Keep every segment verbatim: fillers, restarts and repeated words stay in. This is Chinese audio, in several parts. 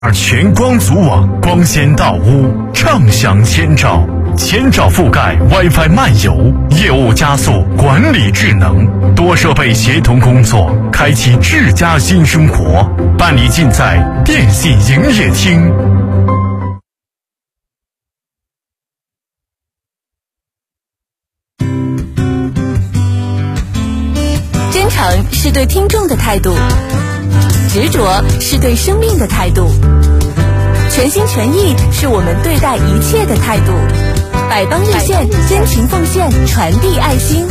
全光组网，光纤到屋，畅享千兆，千兆覆盖 WiFi 漫游，业务加速，管理智能，多设备协同工作，开启智家新生活，办理尽在电信营业厅。 真诚是对听众的态度，执着是对生命的态度，全心全意是我们对待一切的态度。百帮热线，真情奉献，传递爱心。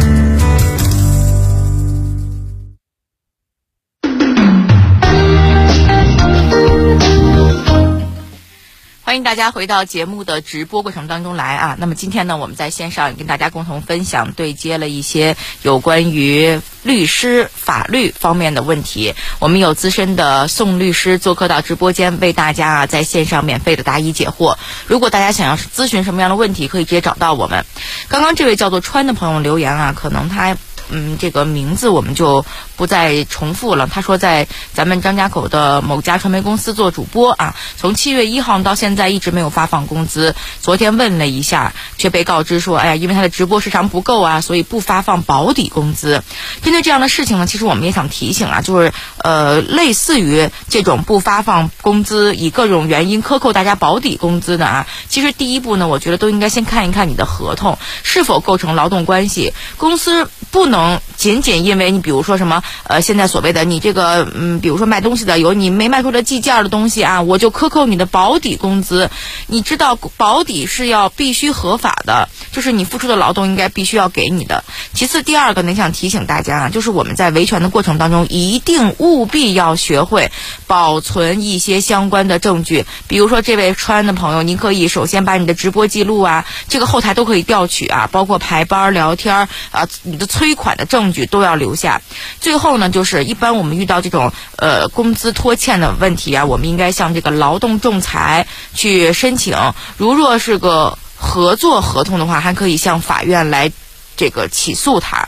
欢迎大家回到节目的直播过程当中来啊！那么今天呢，我们在线上也跟大家共同分享对接了一些有关于律师法律方面的问题。我们有资深的宋律师做客到直播间，为大家啊在线上免费的答疑解惑。如果大家想要咨询什么样的问题，可以直接找到我们。刚刚这位叫做川的朋友留言啊，可能他嗯，这个名字我们就不再重复了。他说在咱们张家口的某家传媒公司做主播啊，从七月一号到现在一直没有发放工资。昨天问了一下，却被告知说，哎呀，因为他的直播时长不够啊，所以不发放保底工资。针对这样的事情呢，其实我们也想提醒啊，就是呃，类似于这种不发放工资，以各种原因克扣大家保底工资的啊，其实第一步呢，我觉得都应该先看一看你的合同是否构成劳动关系。公司不能仅仅因为你比如说什么呃，现在所谓的你这个嗯，比如说卖东西的有你没卖出的计件的东西啊，我就克扣你的保底工资。你知道保底是要必须合法的，就是你付出的劳动应该必须要给你的。其次第二个呢，想提醒大家啊，就是我们在维权的过程当中一定务必要学会保存一些相关的证据。比如说这位川的朋友，您可以首先把你的直播记录啊，这个后台都可以调取啊，包括排班聊天啊，你的催款的证据都要留下。最后呢，就是一般我们遇到这种呃工资拖欠的问题啊，我们应该向这个劳动仲裁去申请。如若是个合作合同的话，还可以向法院来这个起诉他。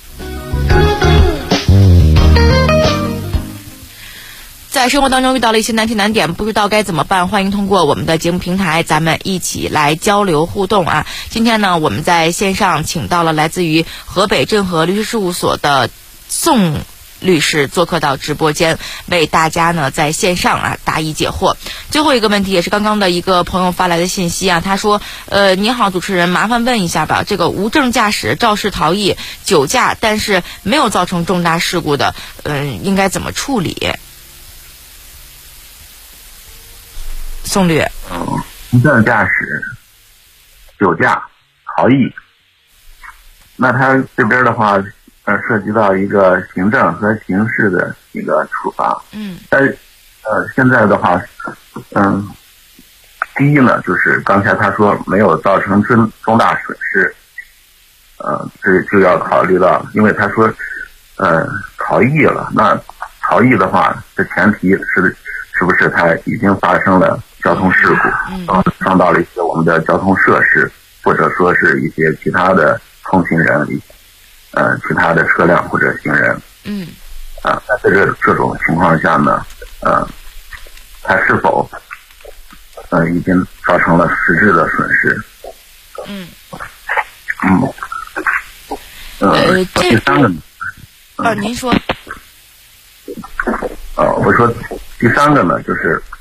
在生活当中遇到了一些难题难点，不知道该怎么办，欢迎通过我们的节目平台，咱们一起来交流互动啊！今天呢，我们在线上请到了来自于河北振和律师事务所的宋律师做客到直播间，为大家呢在线上啊答疑解惑。最后一个问题也是刚刚的一个朋友发来的信息啊，他说呃，你好主持人，麻烦问一下吧，这个无证驾驶肇事逃逸酒驾但是没有造成重大事故的嗯、呃，应该怎么处理？宋律， 嗯，无证驾驶、酒驾、逃逸，那他这边的话，呃，涉及到一个行政和刑事的一个处罚。 嗯， 但呃，现在的话，嗯，第一呢，就是刚才他说没有造成重重大损失，呃，这就要考虑到，因为他说，呃，逃逸了，那逃逸的话，这前提是是不是他已经发生了交通事故，然后伤到了一些我们的交通设施，或者说是一些其他的通行人，呃，其他的车辆或者行人。 嗯。 啊，在这个这种情况下呢，呃，他是否呃已经造成了实质的损失？ 嗯。 嗯。呃，第三个呢？ 哦，您说。 呃，我说第三个呢，就是